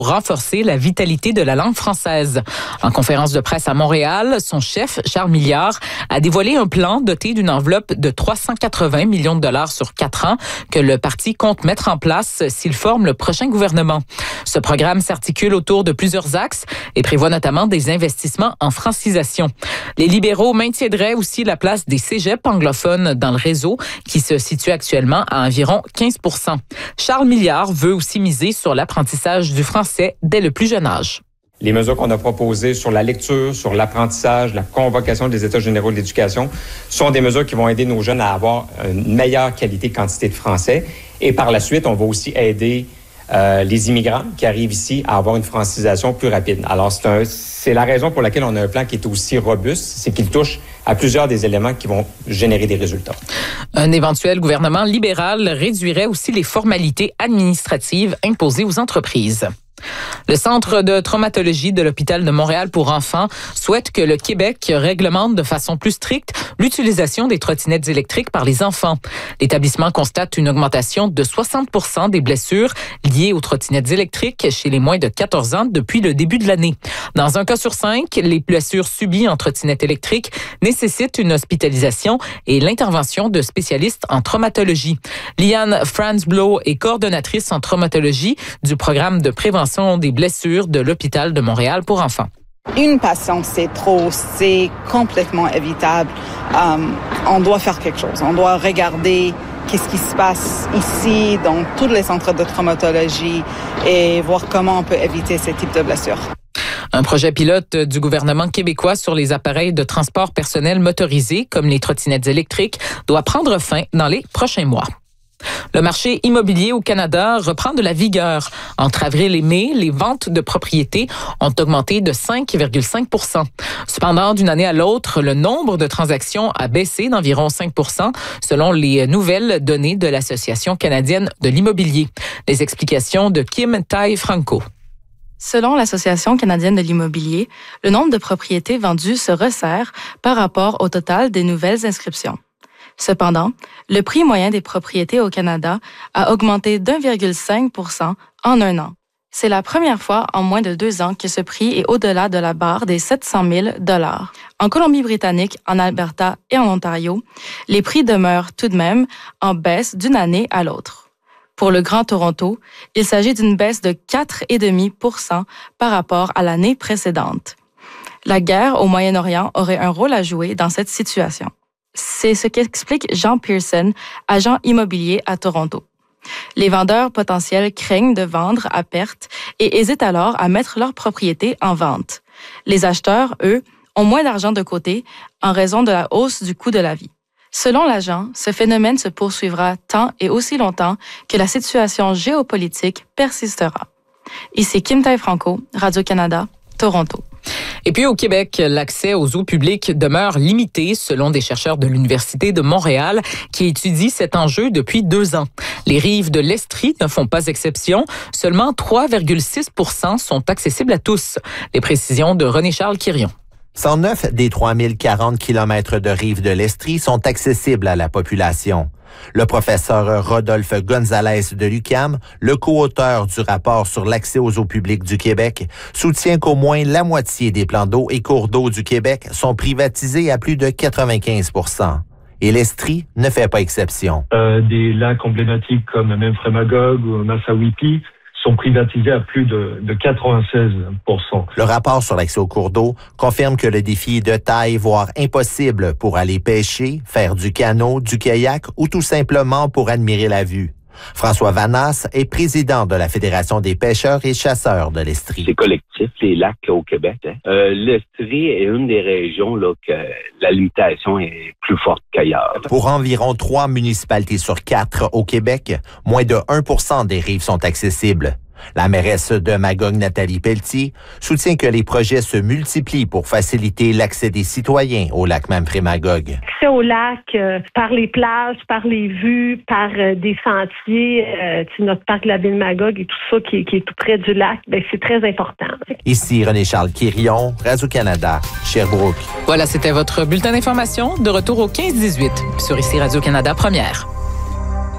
renforcer la vitalité de la langue française. En conférence de presse à Montréal, son chef, Charles Milliard, a dévoilé un plan doté d'une enveloppe de 380 millions de dollars sur 4 ans que le parti compte mettre en place s'il forme le prochain gouvernement. Ce programme s'articule autour de plusieurs axes et prévoit notamment des investissements en francisation. Les libéraux maintiendraient aussi la place des cégeps anglophones dans le réseau qui se situe actuellement à environ 15%. Charles Milliard veut aussi miser sur l'apprentissage du français dès le plus jeune âge. Les mesures qu'on a proposées sur la lecture, sur l'apprentissage, la convocation des États généraux de l'éducation sont des mesures qui vont aider nos jeunes à avoir une meilleure qualité et quantité de français. Et par la suite, on va aussi aider les immigrants qui arrivent ici à avoir une francisation plus rapide. Alors, c'est la raison pour laquelle on a un plan qui est aussi robuste, c'est qu'il touche à plusieurs des éléments qui vont générer des résultats. Un éventuel gouvernement libéral réduirait aussi les formalités administratives imposées aux entreprises. Le Centre de traumatologie de l'Hôpital de Montréal pour enfants souhaite que le Québec réglemente de façon plus stricte l'utilisation des trottinettes électriques par les enfants. L'établissement constate une augmentation de 60% des blessures liées aux trottinettes électriques chez les moins de 14 ans depuis le début de l'année. Dans un cas sur 5, les blessures subies en trottinette électrique nécessitent une hospitalisation et l'intervention de spécialistes en traumatologie. Liane Franzbloh est coordonnatrice en traumatologie du programme de prévention des blessures de l'Hôpital de Montréal pour enfants. Une patiente, c'est trop, c'est complètement évitable. On doit faire quelque chose. On doit regarder qu'est-ce qui se passe ici, dans tous les centres de traumatologie et voir comment on peut éviter ce type de blessures. Un projet pilote du gouvernement québécois sur les appareils de transport personnel motorisés, comme les trottinettes électriques, doit prendre fin dans les prochains mois. Le marché immobilier au Canada reprend de la vigueur. Entre avril et mai, les ventes de propriétés ont augmenté de 5,5 %. Cependant, d'une année à l'autre, le nombre de transactions a baissé d'environ 5 % selon les nouvelles données de l'Association canadienne de l'immobilier. Les explications de Kim Tai-Franco. Selon l'Association canadienne de l'immobilier, le nombre de propriétés vendues se resserre par rapport au total des nouvelles inscriptions. Cependant, le prix moyen des propriétés au Canada a augmenté d'1,5 % en un an. C'est la première fois en moins de 2 ans que ce prix est au-delà de la barre des 700 000 $. En Colombie-Britannique, en Alberta et en Ontario, les prix demeurent tout de même en baisse d'une année à l'autre. Pour le Grand Toronto, il s'agit d'une baisse de 4,5 % par rapport à l'année précédente. La guerre au Moyen-Orient aurait un rôle à jouer dans cette situation. C'est ce qu'explique Jean Pearson, agent immobilier à Toronto. Les vendeurs potentiels craignent de vendre à perte et hésitent alors à mettre leur propriété en vente. Les acheteurs, eux, ont moins d'argent de côté en raison de la hausse du coût de la vie. Selon l'agent, ce phénomène se poursuivra tant et aussi longtemps que la situation géopolitique persistera. Ici Kim Tai-Franco, Radio-Canada, Toronto. Et puis au Québec, l'accès aux eaux publiques demeure limité selon des chercheurs de l'Université de Montréal qui étudient cet enjeu depuis 2 ans. Les rives de l'Estrie ne font pas exception. Seulement 3,6 % sont accessibles à tous. Les précisions de René-Charles Quirion. 109 des 3040 km de rives de l'Estrie sont accessibles à la population. Le professeur Rodolphe Gonzalez de l'UQAM, le co-auteur du rapport sur l'accès aux eaux publiques du Québec, soutient qu'au moins la moitié des plans d'eau et cours d'eau du Québec sont privatisés à plus de 95 %. Et l'Estrie ne fait pas exception. Des lacs emblématiques comme Memphremagog ou Massawippi sont privatisés à plus de 96 %. Le rapport sur l'accès aux cours d'eau confirme que le défi est de taille, voire impossible pour aller pêcher, faire du canot, du kayak ou tout simplement pour admirer la vue. François Vanasse est président de la Fédération des pêcheurs et chasseurs de l'Estrie. C'est collectif, les lacs au Québec. L'Estrie est une des régions là, que la limitation est plus forte qu'ailleurs. Pour environ 3 municipalités sur 4 au Québec, moins de 1 % des rives sont accessibles. La mairesse de Magog, Nathalie Pelletier, soutient que les projets se multiplient pour faciliter l'accès des citoyens au lac Memphremagog. Accès au lac par les plages, par les vues, par des sentiers, notre parc de la ville Magog et tout ça qui est tout près du lac, c'est très important. Ici René-Charles Quirion, Radio-Canada, Sherbrooke. Voilà, c'était votre bulletin d'information. De retour au 15-18 sur ici Radio-Canada Première.